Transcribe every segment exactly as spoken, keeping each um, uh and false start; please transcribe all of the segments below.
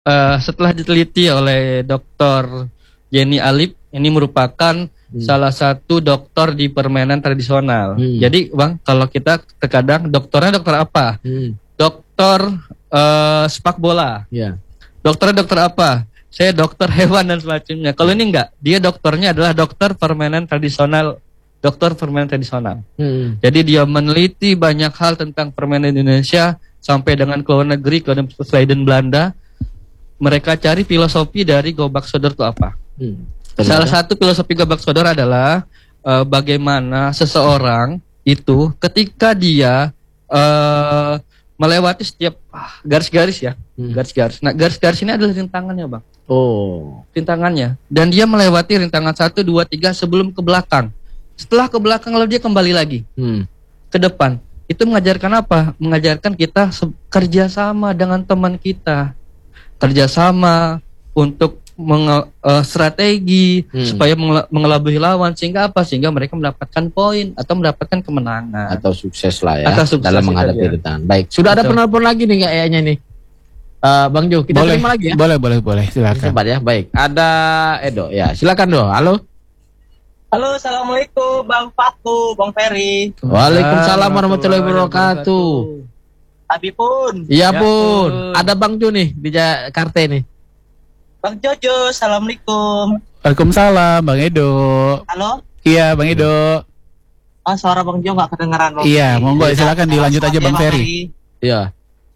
uh, setelah diteliti oleh dokter Jenny Alip, ini merupakan hmm. salah satu dokter di permainan tradisional. Hmm. Jadi Bang, kalau kita terkadang dokternya dokter apa? Hmm. Dokter uh, sepak bola. Yeah. Dokternya dokter apa? Saya dokter hewan dan semacamnya. Kalau ini enggak, dia dokternya adalah dokter permainan tradisional, dokter permainan tradisional. Hmm. Jadi dia meneliti banyak hal tentang permainan Indonesia sampai dengan ke luar negeri, ke Sweden, Belanda. Mereka cari filosofi dari Gobak Sodor itu apa? Hmm. Salah satu filosofi Gobak Sodor adalah uh, bagaimana seseorang itu ketika dia uh, melewati setiap ah, garis-garis ya, hmm. garis-garis. Nah, garis-garis ini adalah rintangannya, Bang. Oh, rintangannya. Dan dia melewati rintangan satu, dua, tiga sebelum ke belakang. Setelah ke belakang lalu dia kembali lagi hmm. ke depan. Itu mengajarkan apa? Mengajarkan kita kerjasama dengan teman kita, kerjasama untuk menge, uh, strategi hmm. supaya mengelabui lawan, sehingga apa? Sehingga mereka mendapatkan poin atau mendapatkan kemenangan atau sukses lah ya sukses dalam menghadapi rintangan. Baik, sudah ada penelpon lagi nih kayaknya nih. Uh, Bang Jo, kita boleh, terima lagi ya. Boleh, boleh, boleh. Silakan. Cepat ya. Baik. Ada Edo ya. Silakan Do. Halo. Halo, assalamualaikum Bang Fatu, Bang Ferry. Waalaikumsalam warahmatullahi wabarakatuh. Abi pun. Iya ya pun. Ada Bang Jo nih di Jakarta nih. Bang Jojo, assalamualaikum. Waalaikumsalam, Bang Edo. Halo. Iya, Bang Edo. Oh, suara Bang Jo nggak kedengeran. Bang iya, monggo silakan dilanjut aja Bang Ferry. Iya.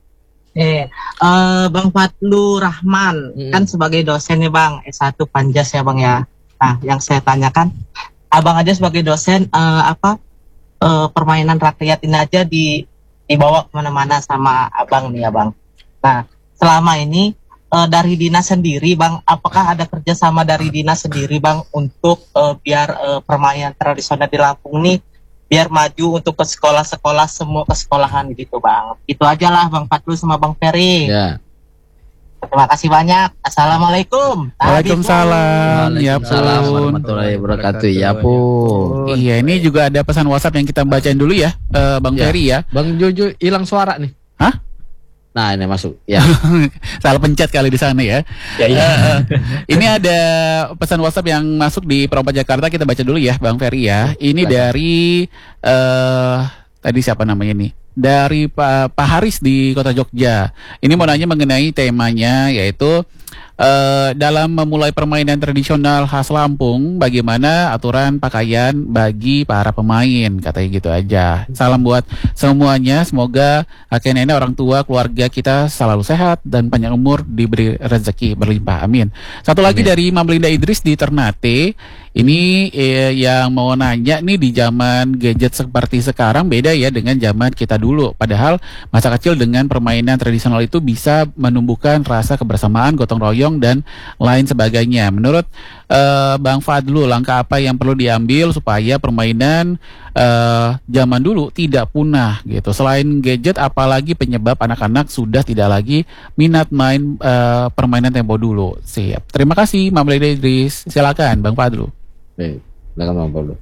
Eh, uh, Bang Fatlu Rahman hmm. kan sebagai dosen nih Bang S satu Panjas ya Bang ya. Nah, yang saya tanyakan, Abang aja sebagai dosen uh, apa uh, permainan rakyat ini aja di dibawa kemana-mana sama Abang nih ya Bang. Nah, selama ini uh, dari dinas sendiri Bang, apakah ada kerjasama dari dinas sendiri Bang untuk uh, biar uh, permainan tradisional di Lampung nih biar maju untuk ke sekolah-sekolah, semua ke sekolahan gitu Bang. Itu aja lah Bang Fatlu sama Bang Ferry. Ya. Terima kasih banyak. Assalamualaikum. Waalaikumsalam. Ya pun. Warahmatullahi wabarakatuh. Ya pun. Iya, ini juga ada pesan WhatsApp yang kita bacain dulu ya, uh, Bang ya. Ferry ya. Bang Jojo hilang suara nih. Hah? Nah, ini masuk. Ya. Salah pencet kali di sana ya. Ya, ya. Ini ada pesan WhatsApp yang masuk di Perompak Jakarta, kita baca dulu ya, Bang Ferry ya. Ini dari uh, tadi siapa namanya nih? Dari Pak Pak Haris di Kota Jogja. Ini mau nanya mengenai temanya, yaitu Uh, dalam memulai permainan tradisional khas Lampung, bagaimana aturan pakaian bagi para pemain, katanya gitu aja. Salam buat semuanya, semoga kakek nenek, orang tua, keluarga kita selalu sehat dan panjang umur, diberi rezeki berlimpah, amin. Satu lagi amin. Dari Mamlinda Idris di Ternate. Ini eh, yang mau nanya nih, di zaman gadget seperti sekarang beda ya dengan zaman kita dulu. Padahal masa kecil dengan permainan tradisional itu bisa menumbuhkan rasa kebersamaan, gotong royong dan lain sebagainya. Menurut uh, Bang Fadlu, langkah apa yang perlu diambil supaya permainan uh, zaman dulu tidak punah gitu? Selain gadget, apalagi penyebab anak-anak sudah tidak lagi minat main uh, permainan tempo dulu? Siap. Terima kasih Mamlinda Idris. Silakan Bang Fadlu. Baik, silakan Bang Fadlu.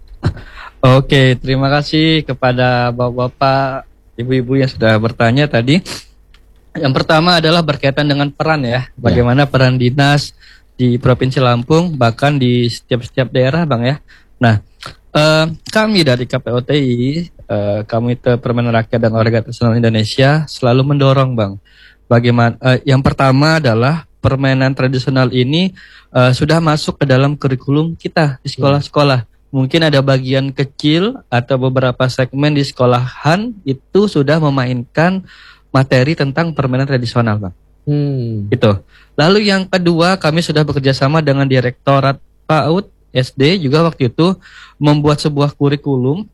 Oke, terima kasih kepada bapak-bapak, ibu-ibu yang sudah bertanya tadi. Yang pertama adalah berkaitan dengan peran ya, bagaimana ya. Peran dinas di Provinsi Lampung, bahkan di setiap-setiap daerah Bang ya. Nah, eh, kami dari K P O T I, eh, Komite Permainan Rakyat dan Olahraga Tradisional Indonesia selalu mendorong Bang, bagaimana, eh, yang pertama adalah permainan tradisional ini eh, sudah masuk ke dalam kurikulum kita di sekolah-sekolah. Mungkin ada bagian kecil atau beberapa segmen di sekolahan itu sudah memainkan materi tentang permainan tradisional Bang. Hmm. Itu. Lalu yang kedua, kami sudah bekerja sama dengan Direktorat PAUD S D juga waktu itu membuat sebuah kurikulum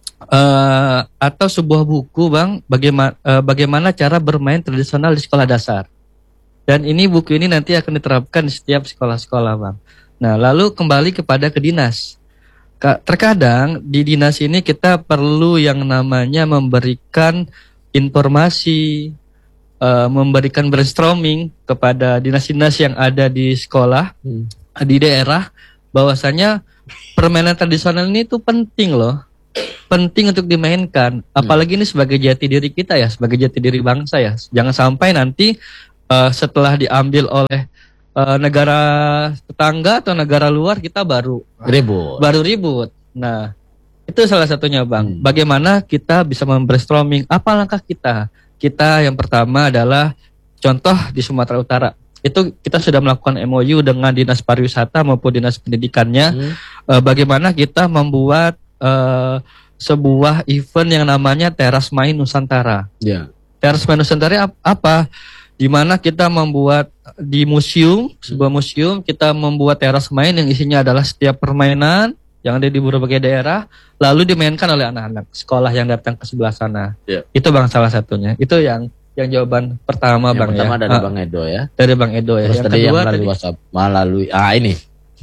uh, atau sebuah buku Bang, bagaimana uh, bagaimana cara bermain tradisional di sekolah dasar. Dan ini buku ini nanti akan diterapkan di setiap sekolah-sekolah Bang. Nah, lalu kembali kepada ke dinas. Terkadang di dinas ini kita perlu yang namanya memberikan informasi, uh, memberikan brainstorming kepada dinas-dinas yang ada di sekolah, hmm. di daerah, bahwasanya permainan tradisional ini tuh penting loh, penting untuk dimainkan. Apalagi hmm. ini sebagai jati diri kita ya, sebagai jati diri bangsa ya. Jangan sampai nanti uh, setelah diambil oleh uh, negara tetangga atau negara luar, kita baru ribut. Baru ribut. Nah, itu salah satunya, Bang. Hmm. Bagaimana kita bisa membrainstorming apa langkah kita? Kita yang pertama adalah contoh di Sumatera Utara. Itu kita sudah melakukan M O U dengan Dinas Pariwisata maupun Dinas Pendidikannya. Hmm. Uh, bagaimana kita membuat uh, sebuah event yang namanya Teras Main Nusantara. Yeah. Teras Main Nusantara apa? Di mana kita membuat di museum, sebuah museum, kita membuat teras main yang isinya adalah setiap permainan yang ada di berbagai daerah, lalu dimainkan oleh anak-anak sekolah yang datang ke sebelah sana. Yeah. Itu Bang salah satunya. Itu yang yang jawaban pertama, yang Bang. Pertama ya. dari ah, Bang Edo ya. Dari Bang Edo ya. Terus yang tadi kedua yang melalui tadi, WhatsApp, melalui ah ini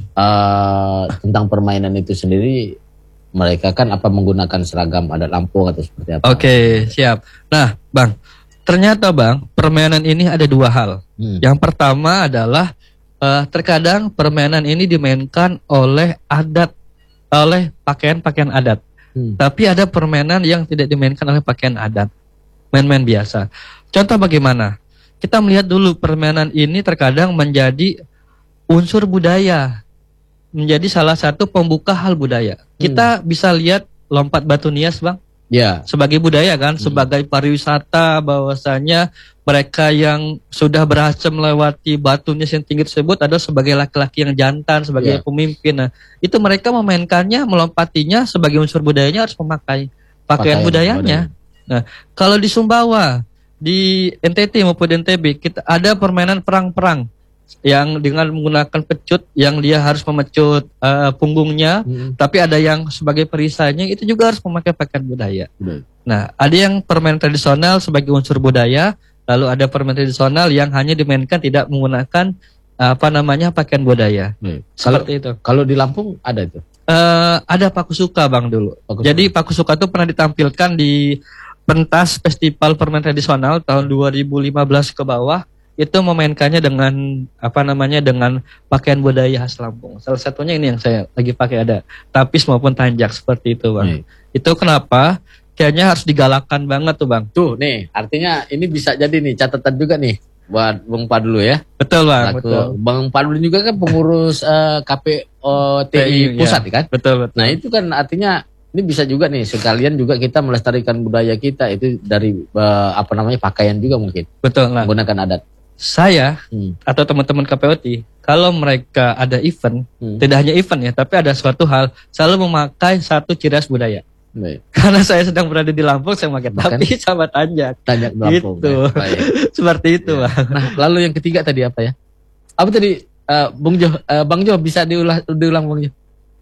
uh, tentang permainan itu sendiri, mereka kan apa menggunakan seragam adat Lampung atau seperti apa? Oke, okay, siap. Nah, Bang, ternyata Bang, permainan ini ada dua hal. Hmm. Yang pertama adalah uh, terkadang permainan ini dimainkan oleh adat, oleh pakaian-pakaian adat. Hmm. Tapi ada permainan yang tidak dimainkan oleh pakaian adat, main-main biasa. Contoh bagaimana? Kita melihat dulu permainan ini terkadang menjadi unsur budaya, menjadi salah satu pembuka hal budaya. Hmm. Kita bisa lihat lompat batu nias, Bang. Ya. Sebagai budaya kan, hmm. sebagai pariwisata, bahwasanya mereka yang sudah berhasil melewati batu nias yang tinggi tersebut adalah sebagai laki-laki yang jantan, sebagai ya. pemimpin. Nah, itu mereka memainkannya, melompatinya sebagai unsur budayanya harus memakai pakaian, pakaian budayanya. Budaya. Nah, kalau di Sumbawa, di N T T maupun N T B, kita ada permainan perang-perang yang dengan menggunakan pecut yang dia harus memecut uh, punggungnya, hmm. tapi ada yang sebagai perisainya itu juga harus memakai pakaian budaya. Hmm. Nah, ada yang permainan tradisional sebagai unsur budaya, lalu ada permainan tradisional yang hanya dimainkan tidak menggunakan uh, apa namanya pakaian budaya. Hmm. Seperti kalau, itu. Kalau di Lampung ada itu? Uh, ada Pakusuka, Bang, dulu. Pakusuka. Jadi Pakusuka itu pernah ditampilkan di pentas festival permainan tradisional tahun dua ribu lima belas ke bawah. Itu memainkannya dengan apa namanya dengan pakaian budaya khas Lampung. Salah satunya ini yang saya lagi pakai, ada tapis maupun tanjak seperti itu, Bang. Hmm. Itu kenapa kayaknya harus digalakkan banget tuh, Bang. Tuh nih, artinya ini bisa jadi nih catatan juga nih buat Bang Padlu ya. Betul, Bang. Laku. Betul. Bang Padlu juga kan pengurus uh, K P O T I pusat ya. Kan? Betul, betul. Nah, itu kan artinya ini bisa juga nih sekalian juga kita melestarikan budaya kita itu dari uh, apa namanya pakaian juga mungkin. Betul, lah. Menggunakan adat. Saya hmm. atau teman-teman K P O T I, kalau mereka ada event, hmm. tidak hanya event ya, tapi ada suatu hal, selalu memakai satu ciri khas budaya. Baik. Karena saya sedang berada di Lampung, saya memakai tapis sama tanjak. Tanjak Lampung. Gitu. Ya. Seperti itu, ya. Bang. Nah, lalu yang ketiga tadi apa ya? Apa tadi, uh, Bung Jo, uh, Bang Jo bisa diulang, diulang Bang Jo?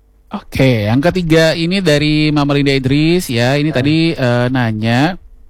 Oke, yang ketiga ini dari Mama Linda Idris ya. Ini uh. tadi uh, nanya,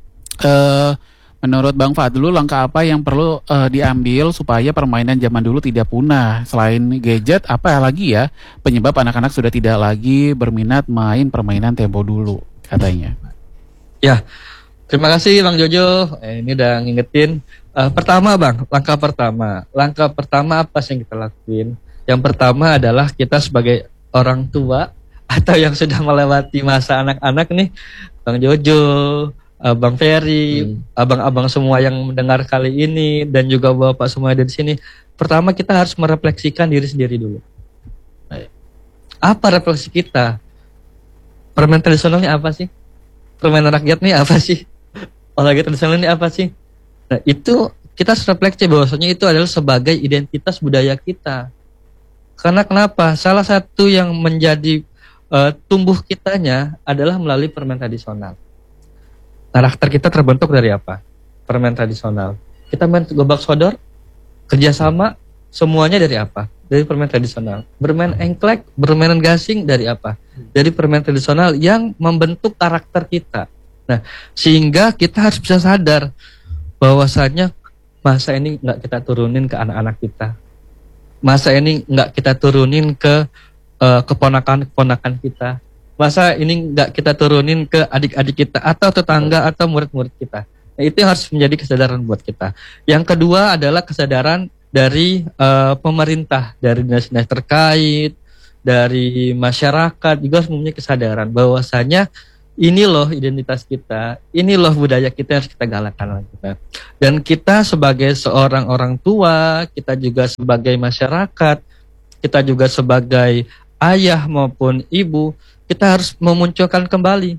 uh, menurut Bang Fadlu langkah apa yang perlu uh, diambil supaya permainan zaman dulu tidak punah? Selain gadget, apa lagi ya penyebab anak-anak sudah tidak lagi berminat main permainan tempo dulu katanya? Ya, terima kasih Bang Jojo. Eh, ini udah ngingetin. Uh, pertama Bang, langkah pertama. Langkah pertama apa sih yang kita lakuin? Yang pertama adalah kita sebagai orang tua atau yang sudah melewati masa anak-anak nih, Bang Jojo, Bang Ferry, hmm. abang-abang semua yang mendengar kali ini dan juga bapak semua dari sini. Pertama kita harus merefleksikan diri sendiri dulu. Baik. Apa refleksi kita? Permainan tradisionalnya apa sih? Permainan rakyat nih apa sih? Olahraga tradisional ini apa sih? Nah itu kita harus refleksi bahwasanya itu adalah sebagai identitas budaya kita. Karena kenapa? Salah satu yang menjadi uh, tumbuh kitanya adalah melalui permainan tradisional. Karakter kita terbentuk dari apa? Permainan tradisional. Kita main gobak sodor, kerjasama, semuanya dari apa? Dari permainan tradisional. Bermain engklek, bermainan gasing dari apa? Dari permainan tradisional yang membentuk karakter kita. Nah, sehingga kita harus bisa sadar bahwasanya masa ini nggak kita turunin ke anak-anak kita. Masa ini nggak kita turunin ke uh, keponakan-keponakan kita. Masa ini nggak kita turunin ke adik-adik kita atau tetangga atau murid-murid kita. Nah, itu harus menjadi kesadaran buat kita. Yang kedua adalah kesadaran dari uh, pemerintah, dari dinas-dinas terkait, dari masyarakat juga harus mempunyai kesadaran bahwasanya ini loh identitas kita, ini loh budaya kita yang harus kita galakkan lagi. Dan kita sebagai seorang orang tua, kita juga sebagai masyarakat, kita juga sebagai ayah maupun ibu, kita harus memunculkan kembali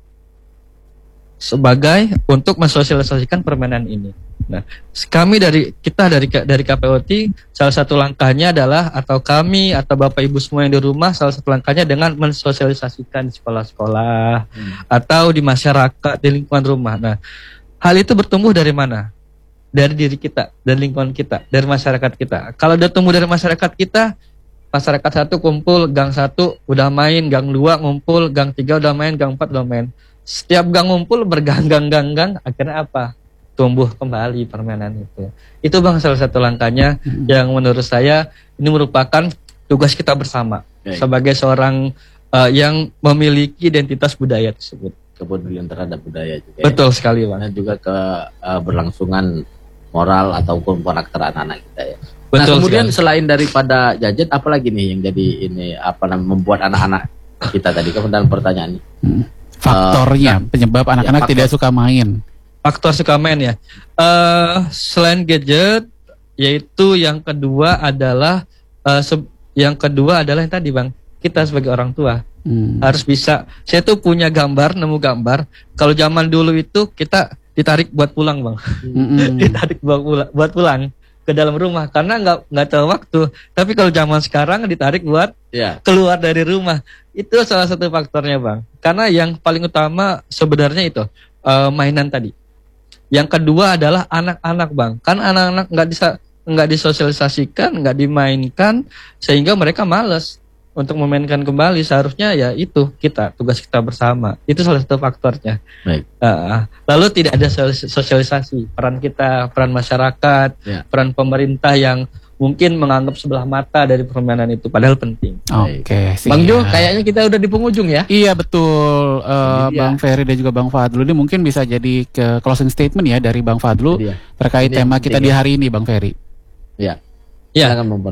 sebagai untuk mensosialisasikan permainan ini. Nah, kami dari kita dari dari K P O T, salah satu langkahnya adalah, atau kami atau Bapak Ibu semua yang di rumah, salah satu langkahnya dengan mensosialisasikan di sekolah-sekolah hmm. atau di masyarakat, di lingkungan rumah. Nah, hal itu bertumbuh dari mana? Dari diri kita, dari lingkungan kita, dari masyarakat kita. Kalau udah tumbuh dari masyarakat kita, masyarakat satu kumpul, gang satu udah main, gang dua ngumpul, gang tiga udah main, gang empat udah main. Setiap gang ngumpul bergang-gang-gang-gang, akhirnya apa? Tumbuh kembali permainan itu. Itu Bang salah satu langkahnya hmm. yang menurut saya ini merupakan tugas kita bersama okay. sebagai seorang uh, yang memiliki identitas budaya tersebut. Kepedulian terhadap budaya juga. Betul ya. sekali Bang. Dan juga ke uh, berlangsungan moral ataupun karakter anak-anak kita ya. Betul nah kemudian sekali. Selain daripada gadget, apalagi nih yang jadi ini apa namanya membuat anak-anak kita tadi kemudian pertanyaan ini. Hmm. Faktornya uh, penyebab anak-anak ya, tidak suka main. Faktor suka main ya. Uh, selain gadget, yaitu yang kedua adalah uh, yang kedua adalah yang tadi Bang, kita sebagai orang tua hmm. harus bisa. Saya tuh punya gambar, nemu gambar. Kalau zaman dulu itu kita ditarik buat pulang Bang, hmm. ditarik buat pulang, buat pulang ke dalam rumah karena nggak nggak tahu waktu. Tapi kalau zaman sekarang ditarik buat yeah. keluar dari rumah. Itu salah satu faktornya Bang. Karena yang paling utama sebenarnya itu uh, mainan tadi. Yang kedua adalah anak-anak Bang. Kan anak-anak nggak bisa nggak disosialisasikan, nggak dimainkan, sehingga mereka malas untuk memainkan kembali. Seharusnya ya itu kita tugas kita bersama. Itu salah satu faktornya. Baik. Uh, lalu tidak ada sosialisasi peran kita, peran masyarakat, ya. peran pemerintah yang mungkin menganggap sebelah mata dari permainan itu, padahal penting. Oke, okay, Bang Jo, kayaknya kita udah di penghujung ya. Iya betul, uh, Bang Ferry dan juga Bang Fadlu ini mungkin bisa jadi ke closing statement ya dari Bang Fadlu terkait ini tema kita di hari ini, Bang Ferry. Iya. Iya.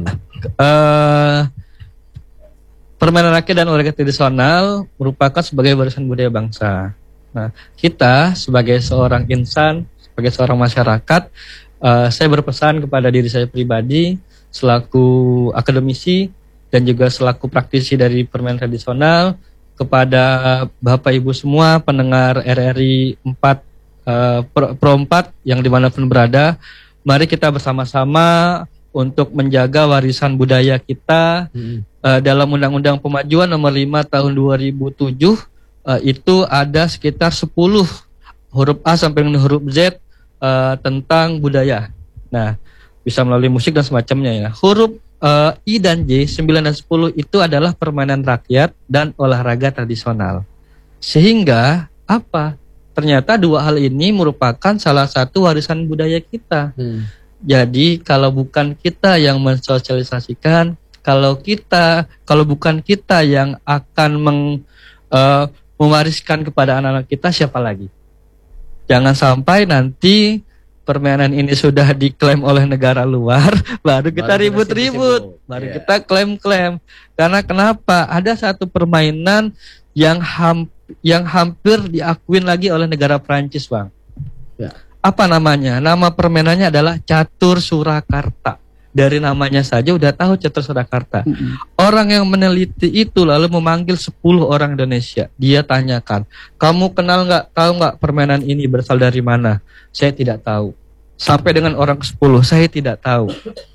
Uh, permainan rakyat dan olahraga tradisional merupakan sebagai warisan budaya bangsa. Nah, kita sebagai seorang insan, sebagai seorang masyarakat, Uh, saya berpesan kepada diri saya pribadi selaku akademisi dan juga selaku praktisi dari permainan tradisional, kepada Bapak Ibu semua pendengar R R I empat uh, Pro empat yang dimanapun berada, mari kita bersama-sama untuk menjaga warisan budaya kita. hmm. uh, dalam Undang-Undang Pemajuan nomor lima tahun dua ribu tujuh uh, itu ada sekitar sepuluh huruf A sampai dengan huruf Z Uh, tentang budaya. Nah, bisa melalui musik dan semacamnya ya. Huruf uh, I dan J, sembilan dan sepuluh itu adalah permainan rakyat dan olahraga tradisional. Sehingga apa? Ternyata dua hal ini merupakan salah satu warisan budaya kita. Hmm. Jadi kalau bukan kita yang mensosialisasikan, kalau kita, kalau bukan kita yang akan meng, uh, mewariskan kepada anak-anak kita, siapa lagi? Jangan sampai nanti permainan ini sudah diklaim oleh negara luar, baru kita ribut-ribut, baru yeah. kita klaim-klaim. Karena kenapa? Ada satu permainan yang ham, yang hampir diakuin lagi oleh negara Prancis, Bang. Yeah. Apa namanya? Nama permainannya adalah Catur Surakarta. Dari namanya saja udah tahu Catur Surakarta. Mm-hmm. Orang yang meneliti itu lalu memanggil sepuluh orang Indonesia. Dia tanyakan, kamu kenal nggak, tahu nggak permainan ini berasal dari mana? Saya tidak tahu. Sampai dengan orang sepuluh, saya tidak tahu.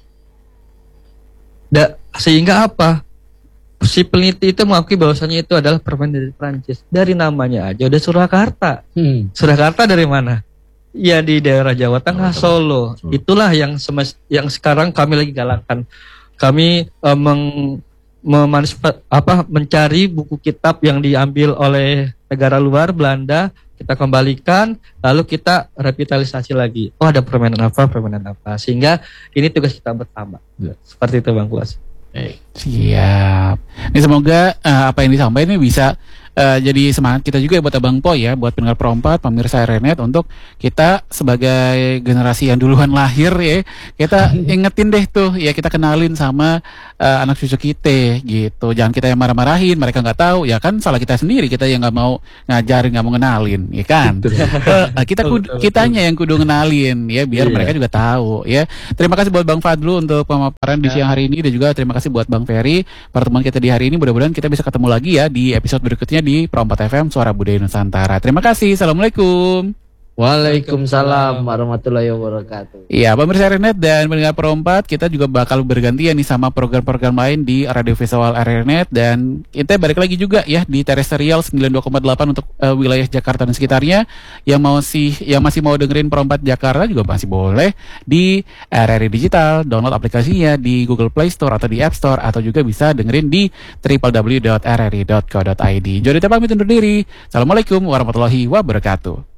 Da, sehingga apa? Si peneliti itu mengakui bahwasanya itu adalah permainan dari Prancis. Dari namanya aja udah Surakarta. Hmm. Surakarta dari mana? Ya di daerah Jawa Tengah, Solo. Itulah yang semes, yang sekarang kami lagi galakkan. Kami uh, meng, memanispa, apa, mencari buku kitab yang diambil oleh negara luar, Belanda, kita kembalikan, lalu kita revitalisasi lagi. Oh ada permainan apa, permainan apa. Sehingga ini tugas kita bersama. Ya. Seperti itu Bang Kuas. Siap. Ini semoga uh, apa yang disampaikan ini bisa uh, jadi semangat kita juga ya buat Abang Po ya, buat pendengar Perompat, pemirsa R R Net, untuk kita sebagai generasi yang duluan lahir ya, kita ingetin deh tuh ya, kita kenalin sama uh, anak cucu kita gitu. Jangan kita yang marah-marahin, mereka nggak tahu ya kan, salah kita sendiri, kita yang nggak mau ngajarin, nggak mau kenalin ya kan. uh, kita kudu, kitanya yang kudu kenalin ya, biar yeah. mereka juga tahu ya. Terima kasih buat Bang Fadlu untuk pemaparan di siang hari ini, dan juga terima kasih buat Bang Ferry pertemuan kita di hari ini. Mudah-mudahan kita bisa ketemu lagi ya di episode berikutnya di Perompat F M Suara Budaya Nusantara. Terima kasih. Assalamualaikum. Waalaikumsalam warahmatullahi wabarakatuh. Iya, pemirsa R R Net dan pendengar Perompat, kita juga bakal bergantian nih sama program-program lain di Radio Visual R R Net, dan kita balik lagi juga ya di Terestrial sembilan puluh dua koma delapan untuk uh, wilayah Jakarta dan sekitarnya. Yang mau sih yang masih mau dengerin Perompat Jakarta juga masih boleh di R R I Digital, download aplikasinya di Google Play Store atau di App Store, atau juga bisa dengerin di w w w dot r r i dot co dot i d. Jadi kita pamit undur diri. Assalamualaikum warahmatullahi wabarakatuh.